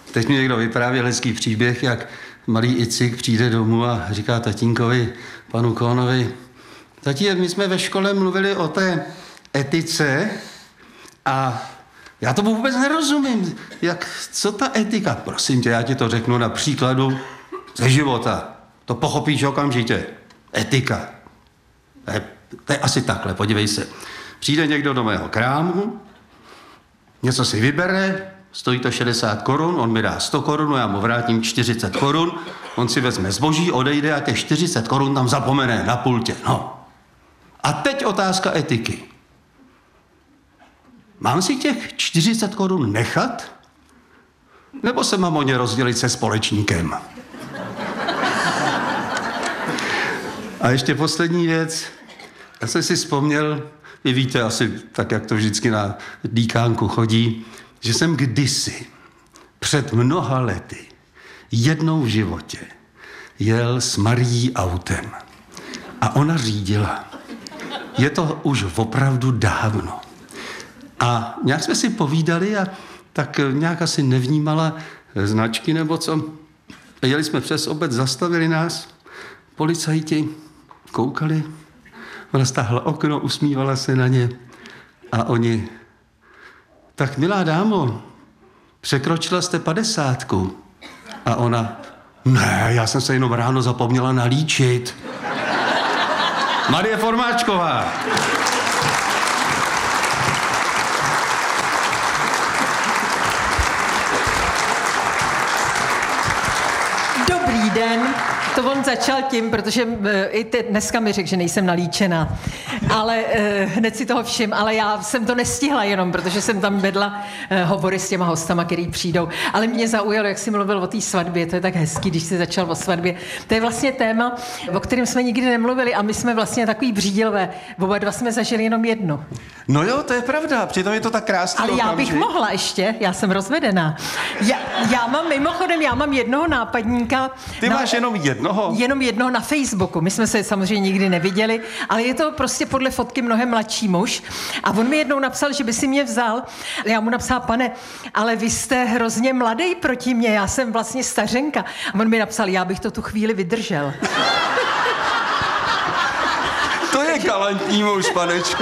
Teď mi někdo vyprávěl hezký příběh, jak malý Icik přijde domů a říká tatínkovi, panu Kohnovi, tatí, my jsme ve škole mluvili o té etice a já tomu vůbec nerozumím. Co ta etika? Prosím tě, já ti to řeknu na příkladu ze života. To pochopíš okamžitě. Etika. To je asi takhle, podívej se. Přijde někdo do mého krámu, něco si vybere, stojí to 60 korun, on mi dá 100 korun, já mu vrátím 40 korun, on si vezme zboží, odejde a těch 40 korun tam zapomene na pultě. No. A teď otázka etiky. Mám si těch 40 korun nechat? Nebo se mám o ně rozdělit se společníkem? A ještě poslední věc. Já jsem si vzpomněl, vy víte asi tak, jak to vždycky na dýkánku chodí, že jsem kdysi před mnoha lety jednou v životě jel s Marií autem. A ona řídila. Je to už opravdu dávno. A nějak jsme si povídali a tak nějak asi nevnímala značky nebo co. Jeli jsme přes obec, zastavili nás, policajti koukali, ona stáhla okno, usmívala se na ně a oni, tak milá dámo, překročila jste 50. A ona, ne, já jsem se jenom ráno zapomněla nalíčit. Marie Formáčková. Dobrý den. To on začal tím, protože i dneska mi řekl, že nejsem nalíčená. Ale hned si toho všim, ale já jsem to nestihla jenom, protože jsem tam vedla hovory s těma hostama, který přijdou. Ale mě zaujalo, jak jsi mluvil o té svatbě, to je tak hezký, když jsi začal o svatbě. To je vlastně téma, o kterém jsme nikdy nemluvili a my jsme vlastně takový břídilové. Oba dva jsme zažili jenom jedno. No jo, to je pravda, přitom je to tak krásný ale okamžik. Já bych mohla ještě, já jsem rozvedená. Já mám jednoho nápadníka. Ty máš jenom jednoho? Jenom jednoho na Facebooku. My jsme se samozřejmě nikdy neviděli, ale je to prostě podle fotky mnohem mladší muž. A on mi jednou napsal, že by si mě vzal. Já mu napsal, pane, ale vy jste hrozně mladý proti mě, já jsem vlastně stařenka. A on mi napsal, já bych to tu chvíli vydržel. To je galantní muž, panečku.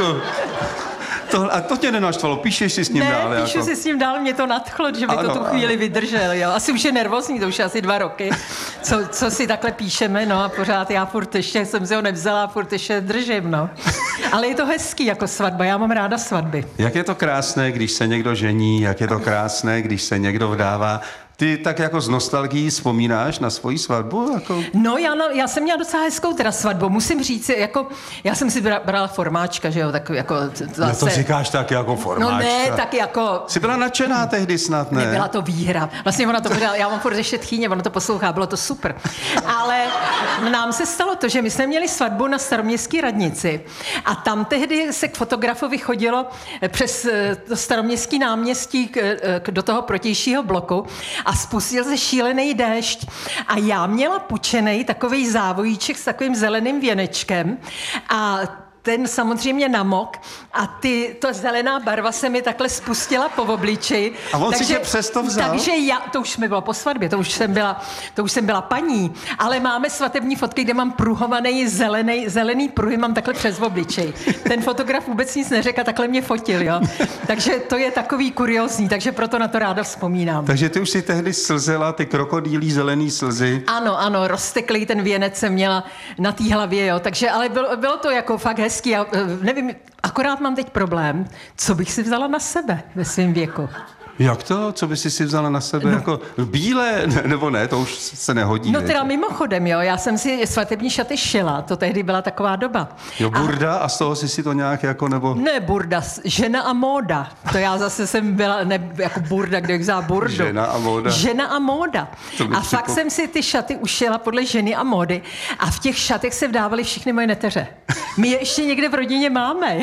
A to tě nenaštvalo, píšeš si s ním dál? Ne, píšu si s ním dál, mě to nadchlo, že by to tu chvíli vydržel, jo. Asi už je nervózní, to už je asi 2 roky, co si takhle píšeme, no a pořád já furt ještě jsem si ho nevzala a furt ještě držím, no. Ale je to hezký jako svatba, já mám ráda svatby. Jak je to krásné, když se někdo žení, jak je to krásné, když se někdo vdává. Ty tak jako s nostalgií vzpomínáš na svoji svatbu? Jako... No, já jsem měla docela hezkou teda svatbu. Musím říct, jako, já jsem si brala formáčka, že jo, tak jako... Zase... No to říkáš tak jako formáčka. No ne, tak jako... Jsi byla nadšená tehdy snad, ne? Nebyla to výhra. Vlastně ona to pořád, já mám furt ještě tchýně, ono to poslouchá, bylo to super. Ale nám se stalo to, že my jsme měli svatbu na Staroměstské radnici a tam tehdy se k fotografovi chodilo přes to Staroměstské náměstí do toho protějšího bloku a spustil se šílený déšť. A já měla pučenej takovej závojíček s takovým zeleným věnečkem a ten samozřejmě namok a ta zelená barva se mi takhle spustila po obličeji. A on si tě přesto vzal? Takže to už mi bylo po svatbě, to už jsem byla paní, ale máme svatební fotky, kde mám pruhovaný zelený pruhy, mám takhle přes obličej. Ten fotograf vůbec nic neřekl a takhle mě fotil, jo. Takže to je takový kuriózní, takže proto na to ráda vzpomínám. Takže ty už si tehdy slzela ty krokodýlí zelený slzy? Ano, rozteklý ten věnec jsem měla na té hlavě, jo. Takže, ale bylo to jako fakt hezký. Já nevím, akorát mám teď problém, co bych si vzala na sebe ve svém věku. Jak to? Co by si vzala na sebe? No. Jako bílé? Nebo ne, to už se nehodí. No teda mimochodem, jo, já jsem si svatební šaty šila, to tehdy byla taková doba. Jo, burda a z toho si to nějak jako, nebo... Ne, burda, žena a móda. To já zase jsem byla, ne jako burda, kde vzala burdu. Žena a móda. Žena a móda. A fakt jsem si ty šaty ušila podle ženy a módy a v těch šatech se vdávaly všechny moje neteře. My je ještě někde v rodině máme.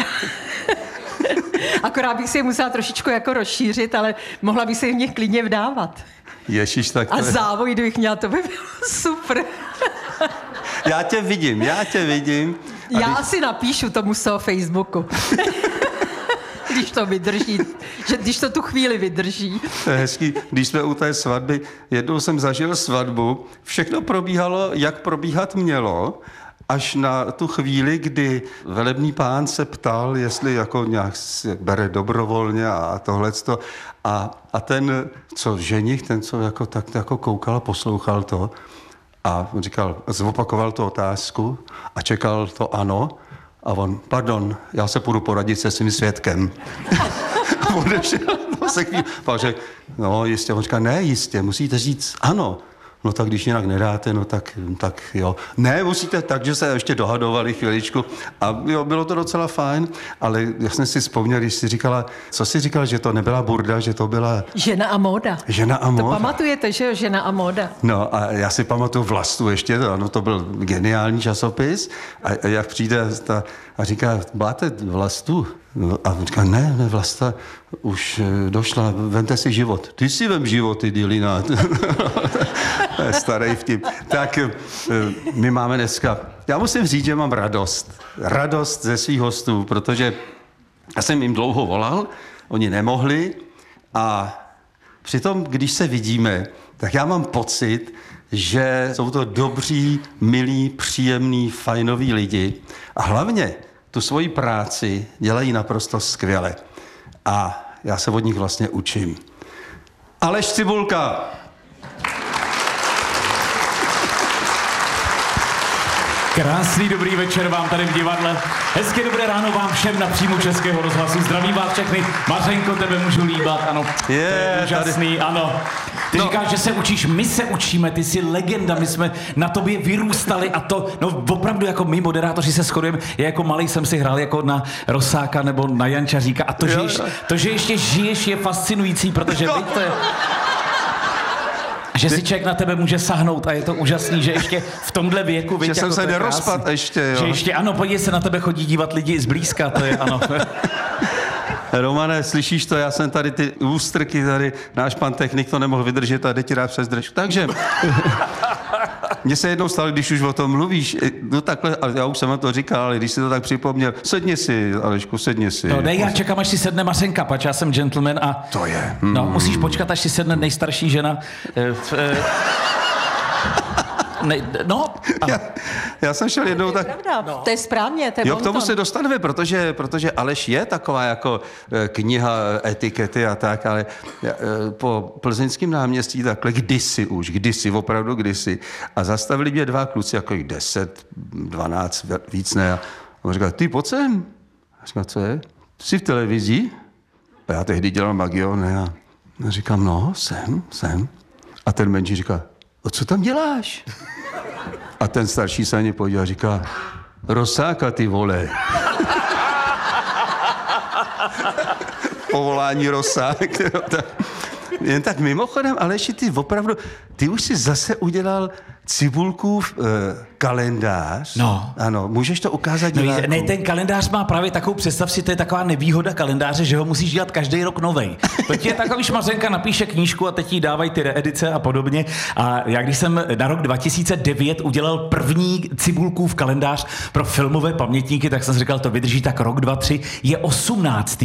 Akorát bych si je musela trošičku jako rozšířit, ale mohla bych se v nich klidně vdávat. Ježiš, tak to a je... závoj, kdybych měla, to by bylo super. Já tě vidím. Já asi napíšu tomu z toho Facebooku. když to vydrží, že když to tu chvíli vydrží. To je hezký. Když jsme u té svatby, jednou jsem zažil svatbu, všechno probíhalo, jak probíhat mělo, až na tu chvíli, kdy velebný pán se ptal, jestli jako nějak bere dobrovolně a tohleto. A ten, co ženich, ten, co jako tak jako koukal a poslouchal to, a on říkal, zopakoval tu otázku a čekal to ano. A on, pardon, já se půjdu poradit se svým svědkem. Odešel, se chvíli, pak řekl, no jistě, on říká, ne jistě, musíte říct ano. No tak když jinak nedáte, no tak jo. Ne, musíte tak, že se ještě dohadovali chviličku. A jo, bylo to docela fajn, ale já jsem si vzpomněl, když jsi říkala, co jsi říkala, že to nebyla burda, že to byla... Žena a móda. Žena a móda. To pamatujete, že jo, Žena a móda. No a já si pamatuju Vlastu ještě, ano, to byl geniální časopis. A jak přijde a říká, máte Vlastu? No, a on říká, ne, Vlasta už došla, vemte si život. Ty si vem život, ty Dilina. Starý vtip. Tak my máme dneska, já musím říct, že mám radost. Radost ze svých hostů, protože já jsem jim dlouho volal, oni nemohli a přitom, když se vidíme, tak já mám pocit, že jsou to dobří, milí, příjemní, fajnoví lidi a hlavně tu svoji práci dělají naprosto skvěle. A já se od nich vlastně učím. Aleš Cibulka. Krásný dobrý večer vám tady v divadle. Hezké dobré ráno vám všem na příjmu Českého rozhlasu. Zdravím vás všechny. Mařenko, tebe můžu líbat, ano. To je úžasný, tady. Ano. Ty říkáš, že se učíš, my se učíme, ty jsi legenda, my jsme na tobě vyrůstali a to, no opravdu jako my moderátoři se shodujeme, já jako malý jsem si hrál jako na Rosáka nebo na Jančaříka a to, že ještě žiješ, je fascinující, protože víte, že si člověk na tebe může sahnout a je to úžasný, že ještě v tomhle věku... Že jsem se nerozpad ještě, jo. Že ještě, ano, podívej se, na tebe chodí dívat lidi zblízka, to je, ano. Romane, slyšíš to? Já jsem tady ty ústrky, tady náš pan technik to nemohl vydržet a jde ti dát přes držku. Takže mně se jednou stalo, když už o tom mluvíš, no takhle, ale já už jsem to říkal, ale když si to tak připomněl, sedni si, Alešku, sedni si. No ne, já čekám, až si sedne Mařenka, pač já jsem gentleman a... To je. No, musíš počkat, až si sedne nejstarší žena. Já jsem šel jednou tak... No. To je správně, to je Jo, k tomu se dostaneme, protože Aleš je taková jako kniha etikety a tak, ale po plzeňském náměstí takhle kdysi, opravdu kdysi. A zastavili mě dva kluci, jako 10, 12, víc ne. A on říkal, ty pojď sem. A říkal, co je? Jsi v televizi? A já tehdy dělal Magion, a říkám, no, jsem. A ten menší říká, a co tam děláš? A ten starší se na ně podíval a říká, Rosáka, ty vole. Povolání Rosák. Jen tak mimochodem, Aleši, ty opravdu, ty už si zase udělal Cibulkův kalendář. No. Ano, můžeš to ukázat divákům? Ne, ten kalendář má právě takovou, představ si, to je taková nevýhoda kalendáře, že ho musíš dělat každý rok novej. To ti je takový, Mařenka napíše knížku a teď jí dávají ty reedice a podobně. A já když jsem na rok 2009 udělal první Cibulkův kalendář pro filmové pamětníky, tak jsem si říkal, to vydrží tak rok, 2, 3, je 18.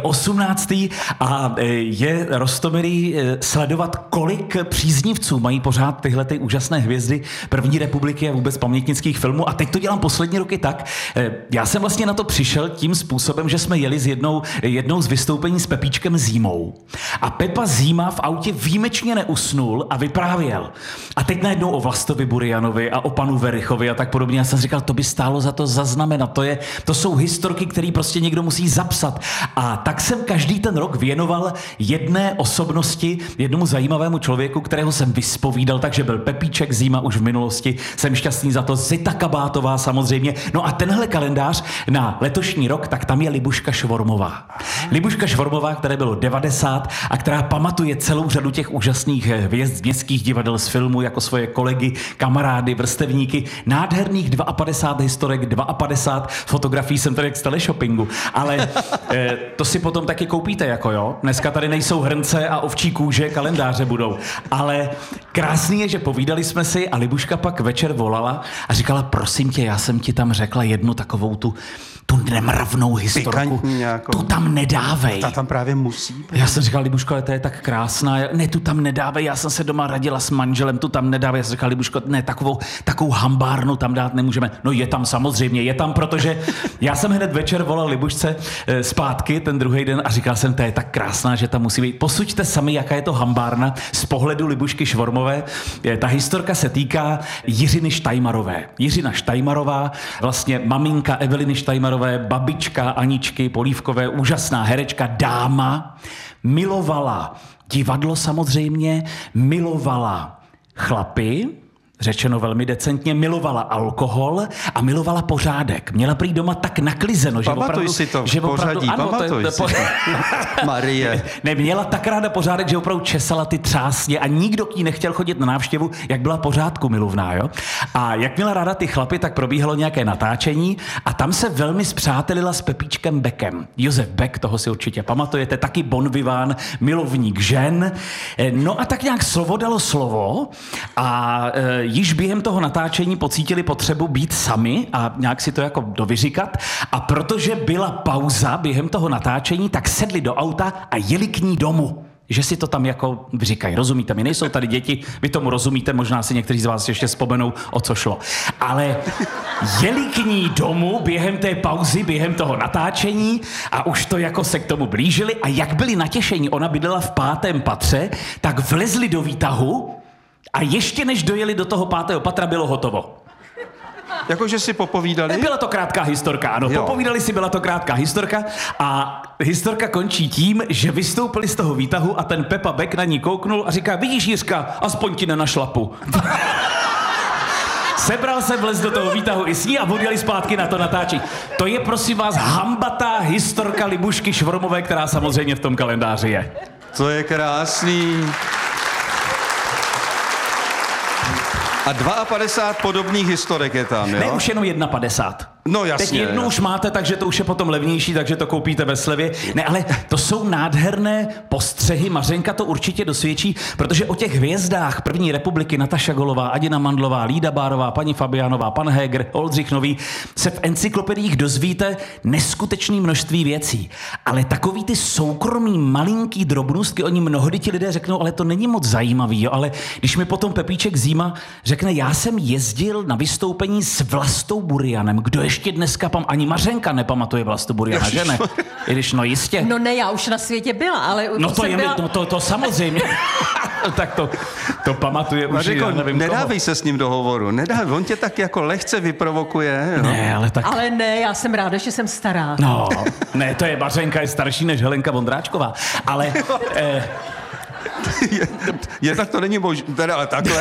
A je roztomilý sledovat, kolik příznivců mají pořád tyhle ty úžasné hvězdy první republiky a vůbec pamětnických filmů. A teď to dělám poslední roky tak. Já jsem vlastně na to přišel tím způsobem, že jsme jeli s jednou z vystoupení s Pepíčkem Zímou. A Pepa Zíma v autě výjimečně neusnul a vyprávěl. A teď najednou o Vlastovi Burianovi a o panu Verichovi a tak podobně. Já jsem říkal, to by stálo za to zaznamenat. To jsou historky, které prostě někdo musí zapsat. A tak jsem každý ten rok věnoval jedné osobnosti, jednomu zajímavému člověku, kterého jsem vyspovídal, takže byl Pepíček Zíma už v minulosti. Jsem šťastný za to. Zita Kabátová samozřejmě. No a tenhle kalendář na letošní rok, tak tam je Libuška Švormová. Libuška Švormová, které bylo 90 a která pamatuje celou řadu těch úžasných hvězd městských divadel z filmu jako svoje kolegy, kamarády, vrstevníky. Nádherných 52 historek, 52 fotografií, jsem tady jak z teleshoppingu. Ale to si potom taky koupíte, jako jo. Dneska tady nejsou hrnce a ovčí kůže, kalendáře budou. Ale krásný je, že povídali jsme si radnici a Libuška pak večer volala a říkala, prosím tě, já jsem ti tam řekla jednu takovou tu nemravnou historku. Tu tam nedávej. Ta tam právě musí být. Já jsem říkal, Libuško, ale to je tak krásná. Ne, tu tam nedávej, já jsem se doma radila s manželem, tu tam nedávej. Já jsem říkal, Libuško, ne, takovou hambárnu tam dát nemůžeme. No je tam samozřejmě, je tam, protože já jsem hned večer volal Libušce zpátky ten druhý den a říkal jsem, to je tak krásná, že tam musí být. Posuďte sami, jaká je to hambárna z pohledu Libušky Švormové. Ta historka se týká Jiřiny Štajmarové. Jiřina Štajmarová, vlastně maminka Eveliny Štajmarové, babička Aničky Polívkové, úžasná herečka, dáma, milovala divadlo samozřejmě, milovala chlapy, řečeno velmi decentně, milovala alkohol a milovala pořádek. Měla prý doma tak naklizeno, že pamatuj opravdu... si to že pořadí, ano, pamatuj si to. Marie. Ne, měla tak ráda pořádek, že opravdu česala ty třásně a nikdo k ní nechtěl chodit na návštěvu, jak byla pořádku milovná, jo? A jak měla ráda ty chlapy, tak probíhalo nějaké natáčení a tam se velmi spřátelila s Pepíčkem Beckem. Josef Beck, toho si určitě pamatujete, taky bon vivant, milovník žen. No a tak nějak slovo dalo slovo a již během toho natáčení pocítili potřebu být sami a nějak si to jako dovyříkat. A protože byla pauza během toho natáčení, tak sedli do auta a jeli k ní domů. Že si to tam jako vyříkají. Rozumíte mi? Nejsou tady děti, vy tomu rozumíte, možná si někteří z vás ještě vzpomenou, o co šlo. Ale jeli k ní domů během té pauzy, během toho natáčení a už to jako se k tomu blížili a jak byli natěšení, ona bydlela v 5. patře, tak vlezli do výtahu a ještě než dojeli do toho 5. patra, bylo hotovo. Jakože si popovídali? Byla to krátká historka, ano. Jo. Popovídali si, byla to krátká historka a historka končí tím, že vystoupili z toho výtahu a ten Pepa Beck na ní kouknul a říká, vidíš Jiřka, aspoň ti nenašlapu. Sebral se, vlez do toho výtahu i s ní a odjeli zpátky na to natáčení. To je, prosím vás, hambatá historka Libušky Švormové, která samozřejmě v tom kalendáři je. To je krásný. A 52 podobných historek je tam, jo? Ne, už jenom 51. No jasně. Teď jednu už máte, takže to už je potom levnější, takže to koupíte ve slevě. Ne, ale to jsou nádherné postřehy. Mařenka to určitě dosvědčí, protože o těch hvězdách první republiky Nataša Golová, Adina Mandlová, Lída Bárová, paní Fabianová, pan Heger, Oldřich Nový se v encyklopediích dozvíte neskutečné množství věcí. Ale takový ty soukromý, malinký drobnůstky, oni mnohdy ti lidé řeknou, ale to není moc zajímavý, jo? Ale když mi potom Pepíček Zíma řekne, já jsem jezdil na vystoupení s Vlastou Burianem, kdo ještě dneska ani Mařenka nepamatuje Vlastu Buriana, že ne? I když no jistě. No ne, já už na světě byla, ale no to je byla... to samozřejmě. Tak to pamatuje už, já nevím nedávej se s ním do hovoru, nedávej, on tě tak jako lehce vyprovokuje. Jo? Ne, ale tak... Ale ne, já jsem ráda, že jsem stará. No, ne, to je Mařenka, je starší než Helenka Vondráčková, ale... Je tak to není možné, teda ale takhle.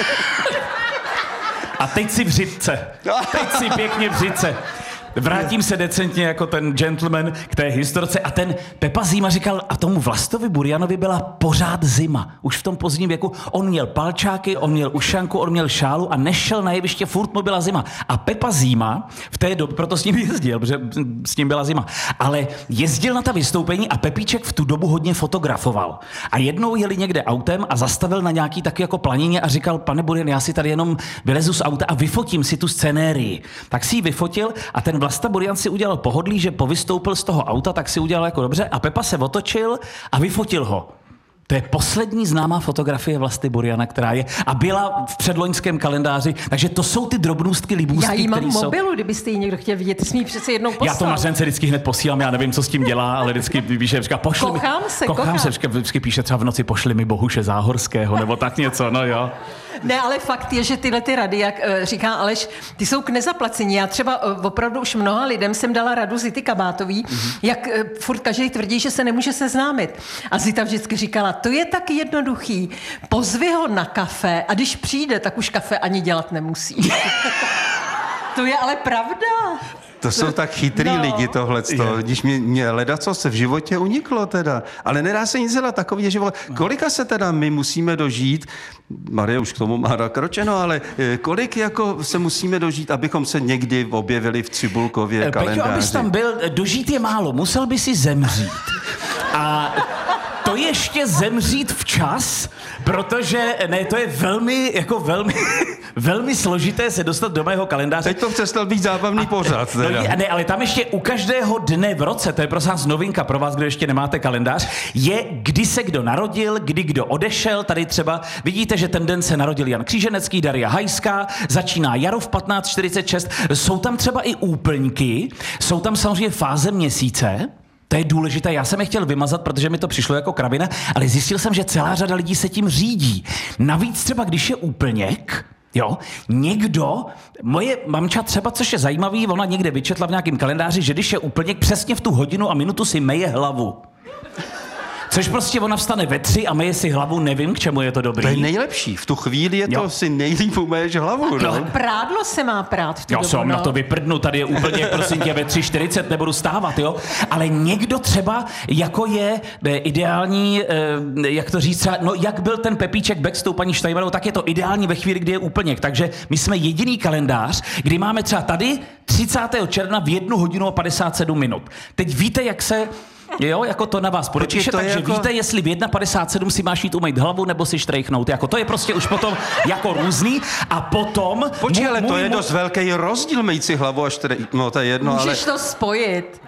A teď si v řitce. Teď si pěkně v řitce. Vrátím se decentně jako ten gentleman k té historce a ten Pepa Zíma říkal, a tomu Vlastovi Burianovi byla pořád zima. Už v tom pozdním věku on měl palčáky, on měl ušanku, on měl šálu a nešel na jeviště, furt mu byla zima. A Pepa Zíma v té době, proto s ním jezdil, protože s ním byla zima, ale jezdil na ta vystoupení a Pepíček v tu dobu hodně fotografoval. A jednou jeli někde autem a zastavil na nějaký taky jako planině a říkal, pane Burian, já si tady jenom vylezu z auta a vyfotím si tu scenérii. Tak si ji vyfotil a ten Vlasta Burian si udělal pohodlí, že povystoupil z toho auta, tak si udělal jako dobře a Pepa se otočil a vyfotil ho. To je poslední známá fotografie Vlasty Buriana, která je a byla v předloňském kalendáři, takže to jsou ty drobnůstky, libůstky, já jí mám které jsou... mobilu, kdybyste ji někdo chtěl vidět, ty jsi mi přece jednou poslal. Já to Mařence vždycky hned posílám, já nevím, co s tím dělá, ale vždycky píše, říká, pošli Kochám se. Vždycky píše třeba v noci, pošli mi Bohuše Záhorského, nebo tak něco, no jo. Ne, ale fakt je, že tyhle ty rady, jak říká Aleš, ty jsou k nezaplacení. Já třeba opravdu už mnoha lidem jsem dala radu Zity Kabátový, jak furt každý tvrdí, že se nemůže seznámit. A Zita vždycky říkala, to je tak jednoduchý, pozvi ho na kafe a když přijde, tak už kafe ani dělat nemusí. To je ale pravda. To jsou tak chytrý lidi tohleto, když mě ledaco se v životě uniklo teda, ale nedá se nic dělat takový život. Kolika se teda my musíme dožít, Marie už k tomu má nakročeno, ale kolik jako se musíme dožít, abychom se někdy objevili v Cibulkově kalendáři? Peťo, abys tam byl, dožít je málo, musel by si zemřít. A to to ještě zemřít včas, protože ne, to je velmi složité se dostat do mého kalendáře. Teď to přestal být zábavný pořad. Ne, ale tam ještě u každého dne v roce, to je prosím vás novinka pro vás, kdo ještě nemáte kalendář, je, kdy se kdo narodil, kdy kdo odešel. Tady třeba vidíte, že ten den se narodil Jan Kříženecký, Daria Hajská, začíná jaro v 1546. Jsou tam třeba i úplňky, jsou tam samozřejmě fáze měsíce. To je důležité, já jsem je chtěl vymazat, protože mi to přišlo jako kravina, ale zjistil jsem, že celá řada lidí se tím řídí. Navíc třeba, když je úplněk, jo, někdo, moje mamča třeba, což je zajímavý, ona někde vyčetla v nějakém kalendáři, že když je úplněk, přesně v tu hodinu a minutu si meje hlavu. Což prostě ona vstane ve 3 a meje si hlavu, nevím, k čemu je to dobrý. To je nejlepší, v tu chvíli je to si nejlíp umeješ hlavu, no. Prádlo se má prát v tu dobu, jsem na to vyprdnu, tady je úplně, prosím tě, ve 3:40 nebudu stávat, jo. Ale někdo třeba, jako je ideální, jak to říct, třeba, no jak byl ten Pepíček Beck s tou paní Štajmanovou, tak je to ideální ve chvíli, kdy je úplněk. Takže my jsme jediný kalendář, kdy máme třeba tady 30. června v 1 hodinu a 57 minut. Teď víte, jak se... Jo, jako to na vás podepíše, takže jako... víte, jestli v 1:57 si máš jít umýt hlavu nebo si štrejchnout. Jako to je prostě už potom jako různý a potom... Počkej, ale to je dost velký rozdíl mít si hlavu a štrejchnout, no to je jedno, Můžeš to spojit.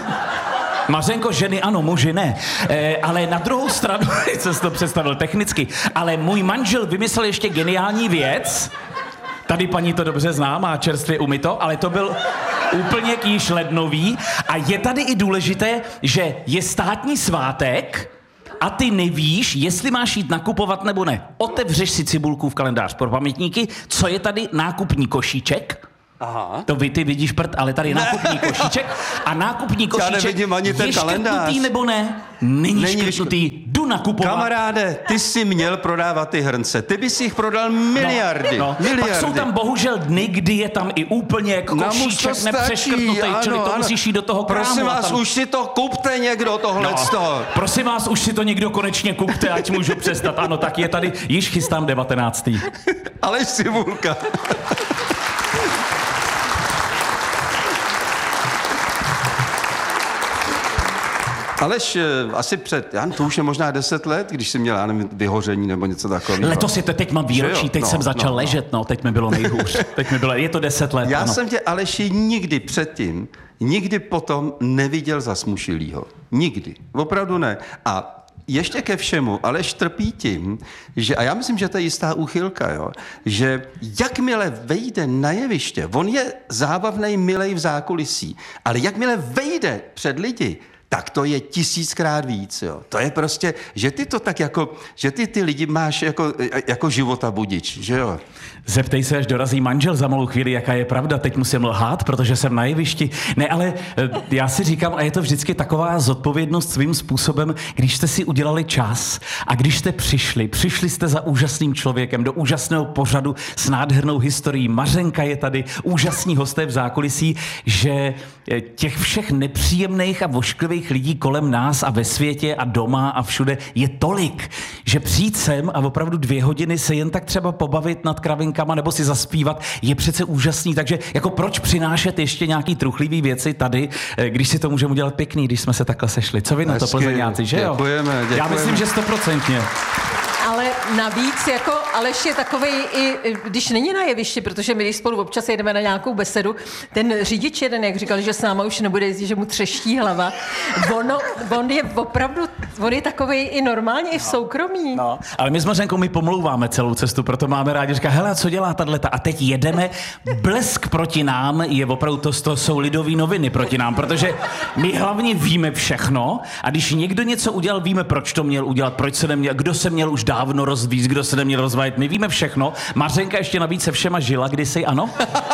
Mařenko, ženy ano, muži ne. Ale na druhou stranu, co jsi to představil technicky, ale můj manžel vymyslel ještě geniální věc. Tady paní to dobře zná, má čerstvě umyto, ale to byl úplně již lednový. A je tady i důležité, že je státní svátek a ty nevíš, jestli máš jít nakupovat nebo ne. Otevřeš si cibulku v kalendář pro pamětníky, co je tady nákupní košíček. Aha. To ty vidíš prd, ale tady je nákupní košíček a nákupní košíček je škrtnutý nebo ne? Není škrtnutý, jdu nakupovat. Kamaráde, ty jsi měl prodávat ty hrnce, ty bys jich prodal miliardy. Miliardy. Pak jsou tam bohužel dny, kdy je tam i úplně košíček nepřeškrtnutý, čili to musíš jít do toho krámu. Prosím vás, už si to kupte někdo tohleto. Prosím vás, už si to někdo konečně kupte, ať můžu přestat. Ano, tak je tady, již chystám 19. Aleš Cibulka. Aleš, asi to už je možná 10 let, když jsi měl, já nevím, vyhoření nebo něco takového. Letos je to, teď mám výročí, teď jsem začal ležet, teď mi bylo nejhůř. Je to 10 let, Já ano. jsem tě, Aleši, nikdy předtím, nikdy potom neviděl zasmušilýho. Nikdy. Opravdu ne. A ještě ke všemu, Aleš trpí tím, že, a já myslím, že to je jistá úchylka, jo, že jakmile vejde na jeviště, on je zábavnej, milej v zákulisí, ale jakmile vejde před lidi, tak to je 1000krát víc, jo. To je prostě, že ty to tak jako, že ty lidi máš jako života budič, že jo. Zeptej se, až dorazí manžel za malou chvíli, jaká je pravda, teď musím lhát, protože jsem na jevišti. Ne, ale já si říkám, a je to vždycky taková zodpovědnost svým způsobem, když jste si udělali čas a když jste přišli jste za úžasným člověkem do úžasného pořadu s nádhernou historií. Mařenka je tady, úžasní hosté v zákulisí, že těch všech nepříjemných a vošklivých lidí kolem nás a ve světě a doma a všude je tolik, že přijít sem a opravdu 2 hodiny se jen tak třeba pobavit nad kravinkama nebo si zaspívat je přece úžasný, takže jako proč přinášet ještě nějaký truchlivý věci tady, když si to můžeme udělat pěkný, když jsme se takhle sešli. Co vy na to, Plzeňáci, že jo? Děkujeme. Já myslím, že 100%. Ale navíc, jako Aleš je takovej i, když není na jevišti, protože my když spolu občas jedeme na nějakou besedu, ten řidič jeden, jak říkal, že s náma už nebude jezdit, že mu třeští hlava, on je opravdu, on je takovej i normálně, i v soukromí. No, ale my s Mařenkou my pomlouváme celou cestu, proto máme rádi, říká, hele, co dělá tato? A teď jedeme, blesk proti nám je opravdu, to jsou Lidové noviny proti nám, protože my hlavně víme všechno a když někdo něco udělal, víme, proč to měl udělat, proč se neměl, kdo se měl už dávno rozvíjet, kdo se neměl rozvájet. My víme všechno. Mařenka ještě navíc se všema žila kdysi, ano?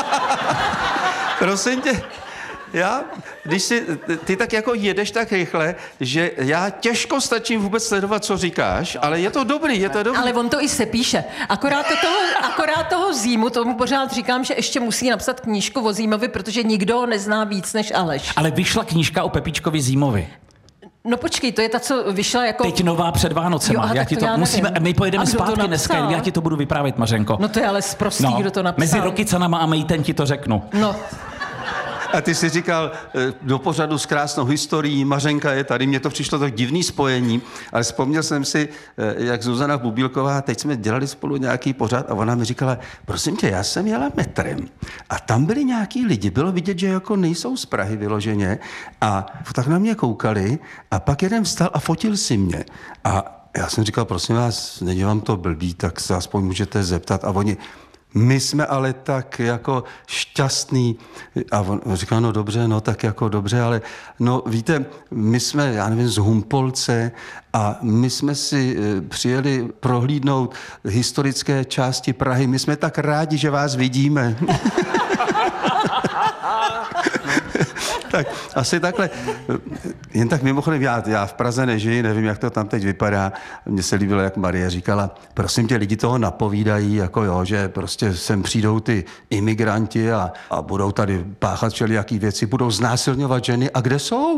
Prosím tě, když ty tak jako jedeš tak rychle, že já těžko stačím vůbec sledovat, co říkáš, ale je to dobrý. Ale on to i sepíše. Akorát toho Zímu, tomu pořád říkám, že ještě musí napsat knížku o Zímovi, protože nikdo ho nezná víc než Aleš. Ale vyšla knížka o Pepíčkovi Zímovi. No počkej, to je ta, co vyšla jako... Teď nová před Vánocema. My pojedeme zpátky dneska, já ti to budu vyprávět, Mařenko. No to je ale sprostý, kdo to napsal. Mezi Rokycanama a Mejtem ti to řeknu. No. A ty jsi říkal do pořadu s krásnou historií, Mařenka je tady, mně to přišlo tak divný spojení, ale vzpomněl jsem si, jak Zuzana Bubílková, teď jsme dělali spolu nějaký pořad a ona mi říkala, prosím tě, já jsem jela metrem a tam byli nějaký lidi, bylo vidět, že jako nejsou z Prahy vyloženě a tak na mě koukali a pak jeden vstal a fotil si mě. A já jsem říkal, prosím vás, není vám to blbý, tak se aspoň můžete zeptat. A oni, my jsme ale tak jako šťastný. A on říkal, no dobře, no tak jako dobře, ale no víte, my jsme, já nevím, z Humpolce a my jsme si přijeli prohlídnout historické části Prahy. My jsme tak rádi, že vás vidíme. Tak asi takhle. Jen tak mimochodem, já v Praze nežiji, nevím, jak to tam teď vypadá. Mně se líbilo, jak Marie říkala, prosím tě, lidi toho napovídají, jako jo, že prostě sem přijdou ty imigranti a budou tady páchat všelijaký věci, budou znásilňovat ženy. A kde jsou?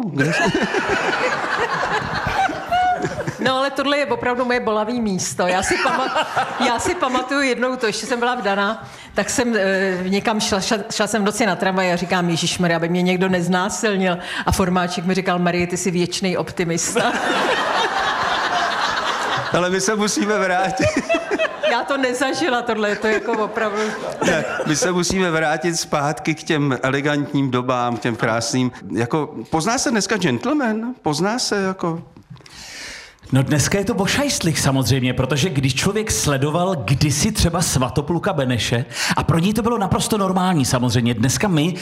No ale tohle je opravdu moje bolavý místo. Já si pamatuju jednou to, ještě jsem byla vdaná, tak jsem někam šla jsem v noci na tramvaj a říkám, ježišmarja, aby mě někdo neznásilnil. A formáček mi říkal, Marie, ty jsi věčný optimista. Ale my se musíme vrátit. Já to nezažila, tohle je to jako opravdu... Ne, my se musíme vrátit zpátky k těm elegantním dobám, k těm krásným. Jako, pozná se dneska gentleman? Pozná se jako... No dneska je to o šajstlích samozřejmě, protože když člověk sledoval kdysi třeba Svatopluka Beneše a pro ní to bylo naprosto normální samozřejmě. Dneska my,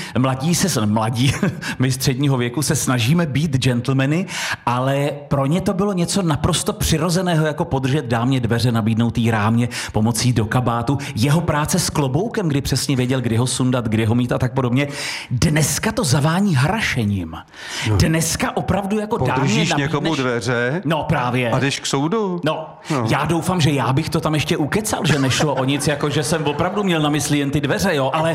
my středního věku se snažíme být gentlemany, ale pro ně to bylo něco naprosto přirozeného, jako podržet dámě dveře, nabídnout jí rámě, pomocí do kabátu. Jeho práce s kloboukem, kdy přesně věděl, kdy ho sundat, kdy ho mít a tak podobně. Dneska to zavání harašením. Dneska opravdu jako dámě podržíš někomu dveře? No právě. A jdeš k soudu? No, já doufám, že já bych to tam ještě ukecal, že nešlo o nic, jako že jsem opravdu měl na mysli jen ty dveře, jo, ale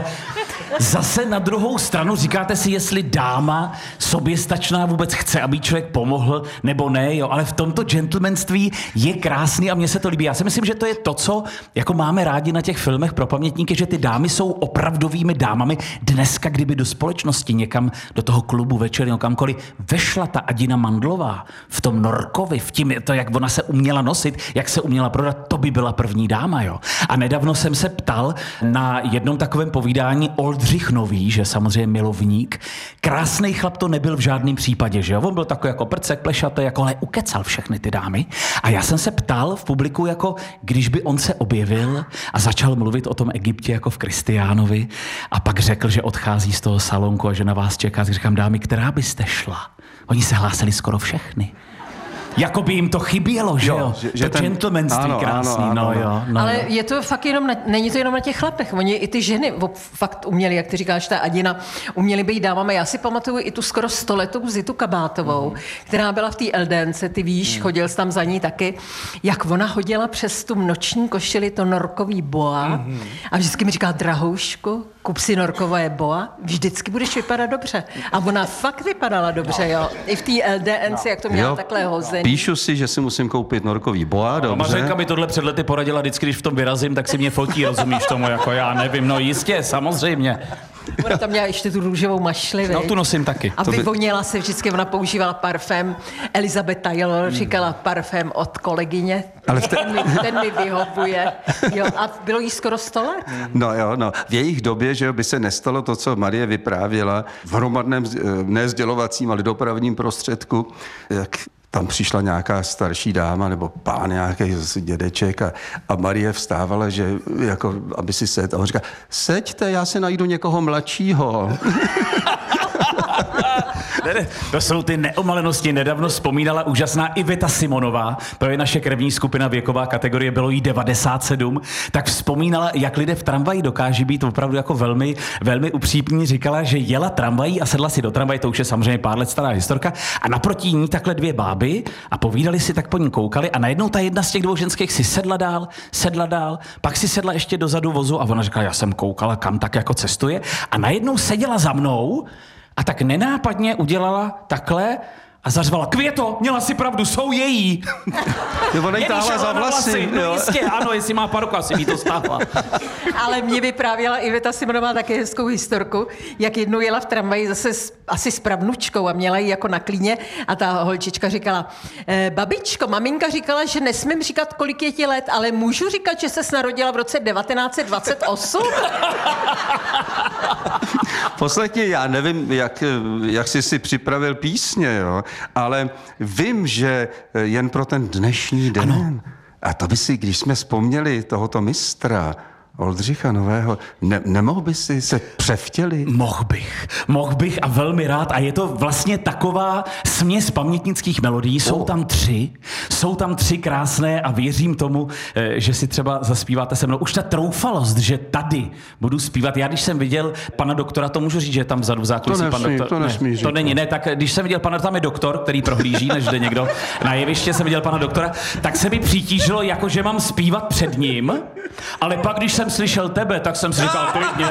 zase na druhou stranu říkáte si, jestli dáma soběstačná vůbec chce, aby člověk pomohl, nebo ne, jo, ale v tomto gentlemanství je krásný a mně se to líbí. Já si myslím, že to je to, co jako máme rádi na těch filmech pro pamětníky, že ty dámy jsou opravdovými dámami. Dneska, kdyby do společnosti někam, do toho klubu večerního, kamkoliv, vešla ta Adina Mandlová v tom Norkovi, v tím, to, jak ona se uměla nosit, jak se uměla prodat, to by byla první dáma, jo. A nedávno jsem se ptal na jednom takovém povídání Oldřich Nový, že samozřejmě milovník. Krásný chlap to nebyl v žádném případě, že jo. On byl takový jako prcek, plešatý, jako ale ukecal všechny ty dámy. A já jsem se ptal v publiku, jako když by on se objevil a začal mluvit o tom Egyptě jako v Kristiánovi a pak řekl, že odchází z toho salonku a že na vás čeká, tak říkám, dámy, která byste šla? Oni se hlásili skoro všechny. Jako by jim to chybělo, že jo? Že to gentlemanství krásný, ano. Ale je to fakt jenom, není to jenom na těch chlapech, oni i ty ženy fakt uměli, jak ty říkáš, ta Adina, uměli být dámami. Já si pamatuju i tu skoro 100letou Zitu Kabátovou, která byla v té Eldénce, ty víš, chodil jsi tam za ní taky, jak ona hodila přes tu noční košili to norkový boa a vždycky mi říká, drahoušku, kup si norkové boa, vždycky budeš vypadat dobře. A ona fakt vypadala dobře, jo. I v té LDNC, jak to měla takhle hozený. Píšu si, že si musím koupit norkový boa, dobře. Mařenka mi tohle před lety poradila, vždycky, když v tom vyrazím, tak si mě fotí, rozumíš tomu, jako já nevím, no jistě, samozřejmě. Ona tam měla ještě tu růžovou mašli, no tu nosím taky. A vyvoněla se vždycky, ona používala parfém. Elizabeth Taylor říkala parfém od kolegyně. Ale ten mi vyhovuje. Jo, a bylo jí skoro 100 let. No jo, no. V jejich době, že by se nestalo to, co Marie vyprávěla v hromadném nesdělovacím, ale dopravním prostředku, jak tam přišla nějaká starší dáma nebo pán nějaký zase dědeček a Marie vstávala, že jako, aby si sedl. A on říká, seďte, já si najdu někoho mladšího. Ne, to jsou ty neomalenosti. Nedávno vzpomínala úžasná Iveta Simonová, to je naše krevní skupina, věková kategorie, bylo jí 97, tak vzpomínala, jak lidé v tramvaji dokáží být opravdu jako velmi, velmi upřímní. Říkala, že jela tramvají a sedla si do tramvaje, to už je samozřejmě pár let stará historka, a naproti ní takhle dvě báby a povídali si, tak po ní koukali a najednou ta jedna z těch dvou ženských si sedla dál, pak si sedla ještě dozadu vozu a ona říkala, já jsem koukala, kam tak jako cestuje, a najednou seděla za mnou a tak nenápadně udělala takhle A zařvala, Květo, měla si pravdu, jsou její. Ona jí Jen jí táhla za šahla na vlasy. No jo. jistě, ano, jestli má paruku, asi mi to stáhla. Ale mě vyprávěla Iveta Simonová také hezkou historku, jak jednou jela v tramvaji zase asi s pravnučkou a měla ji jako na klíně a ta holčička říkala, babičko, maminka říkala, že nesmím říkat, kolik je ti let, ale můžu říkat, že ses narodila v roce 1928? Posledně, já nevím, jak jsi si připravil písně, jo, ale vím, že jen pro ten dnešní den, ano. A to by si, když jsme vzpomněli tohoto mistra, Oldřicha Nového, nemohl by si se převtělit? Mohl bych a velmi rád. A je to vlastně taková směs pamětnických melodií. Jsou tam tři krásné a věřím tomu, že si třeba zaspíváte se mnou. Už ta troufalost, že tady budu zpívat. Já když jsem viděl pana doktora, to můžu říct, že je tam vzadu v zákulisí pan doktor. To nesmí To není, ne, tak když jsem viděl pana, tam je doktor, který prohlíží, než jde někdo na jeviště, jsem viděl pana doktora, tak se mi přitížilo, jako že mám zpívat před ním, ale pak, když jsem slyšel tebe, tak jsem si říkal, klidně.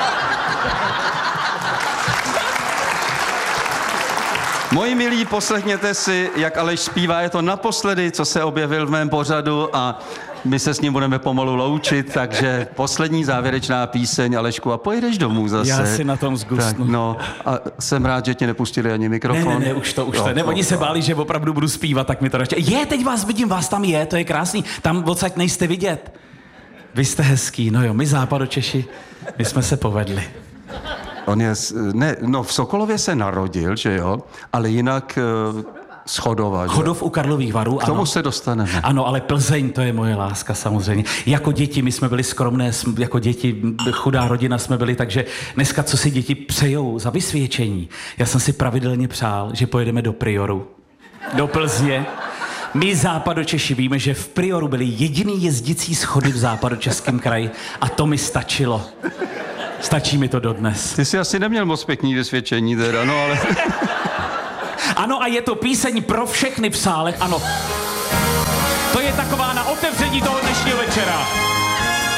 Moji milí, poslechněte si, jak Aleš zpívá, je to naposledy, co se objevil v mém pořadu a my se s ním budeme pomalu loučit, takže poslední závěrečná píseň, Alešku, a pojedeš domů zase. Já si na tom zgustnu. No, a jsem rád, že ti nepustili ani mikrofon. Ne, už to. Ne, oni se báli, že opravdu budu zpívat, tak mi to ještě. Teď vás vidím, vás tam je, to je krásný. Tam odsaď nejste vidět. Vy jste hezký, no jo, my Západočeši, my jsme se povedli. On je, v Sokolově se narodil, že jo, ale jinak z Chodova. Že? Chodov u Karlových Varů, K tomu se dostaneme. Ano, ale Plzeň, to je moje láska samozřejmě. Jako děti, my jsme byli skromné, jako děti, chudá rodina jsme byli, takže dneska, co si děti přejou za vysvědčení, já jsem si pravidelně přál, že pojedeme do Prioru, do Plzně. My Západočeši víme, že v Prioru byly jediný jezdící schody v Západočeském kraji a to mi stačilo. Stačí mi to dodnes. Ty jsi asi neměl moc pěkný vysvědčení teda, no ale... Ano, a je to píseň pro všechny v sálech, ano. To je taková na otevření toho dnešního večera.